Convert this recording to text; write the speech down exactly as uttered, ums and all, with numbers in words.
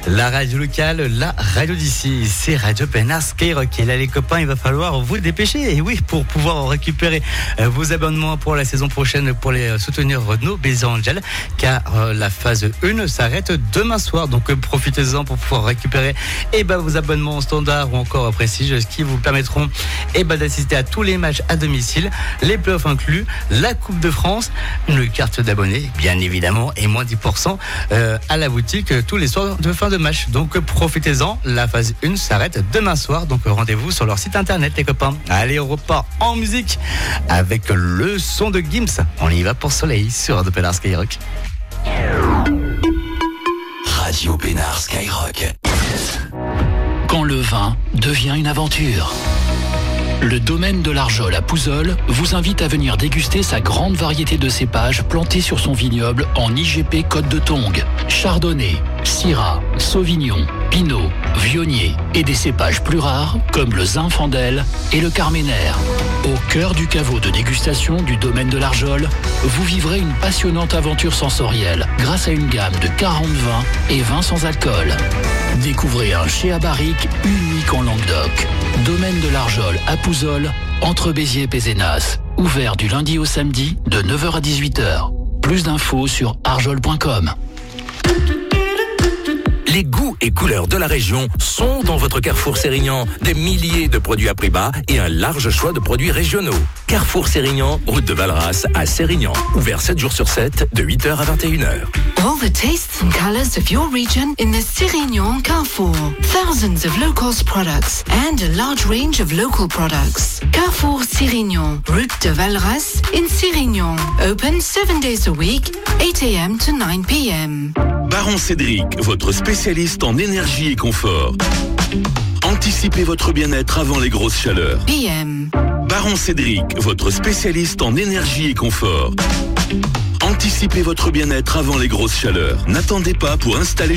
La radio locale, la radio d'ici, c'est Radio Pénard Skyrock. Et là les copains, il va falloir vous dépêcher. Et oui, pour pouvoir récupérer vos abonnements pour la saison prochaine, pour les soutenir nos Baisers Angels, car la phase un s'arrête demain soir. Donc profitez-en pour pouvoir récupérer et ben, vos abonnements standard ou encore prestige, ce qui vous permettront et ben, d'assister à tous les matchs à domicile, les playoffs inclus, la Coupe de France, une carte d'abonnés bien évidemment et moins dix pour cent euh, à la boutique euh, tous les soirs de fin de match. Donc profitez-en, la phase un s'arrête demain soir, donc rendez-vous sur leur site internet les copains. Allez, on repart en musique avec le son de Gims. On y va pour Soleil sur Radio Pénard Skyrock. Radio Pénard Skyrock. Quand le vin devient une aventure. Le domaine de l'Arjol à Pouzol vous invite à venir déguster sa grande variété de cépages plantés sur son vignoble en I G P Côte de Tongue. Chardonnay, Syrah, Sauvignon, Pinot, Viognier et des cépages plus rares comme le Zinfandel et le Carménère. Au cœur du caveau de dégustation du domaine de l'Arjol, vous vivrez une passionnante aventure sensorielle grâce à une gamme de quarante vins et vins sans alcool. Découvrez un chai à barrique unique en Languedoc. Domaine de l'Arjol à Pouzol, entre Béziers et Pézenas. Ouvert du lundi au samedi de neuf heures à dix-huit heures. Plus d'infos sur arjol point com. Les goûts et couleurs de la région sont dans votre Carrefour Sérignan. Des milliers de produits à prix bas et un large choix de produits régionaux. Carrefour Sérignan, route de Valras à Sérignan. Ouvert sept jours sur sept, de huit heures à vingt et une heures. All the tastes and colors of your region in the Sérignan Carrefour. Thousands of low-cost products and a large range of local products. Carrefour Sérignan, route de Valras in Sérignan. Open seven days a week, eight a.m. to nine p.m. Baron Cédric, votre spécialiste en énergie et confort. Anticipez votre bien-être avant les grosses chaleurs. P M. Baron Cédric, votre spécialiste en énergie et confort. Anticipez votre bien-être avant les grosses chaleurs. N'attendez pas pour installer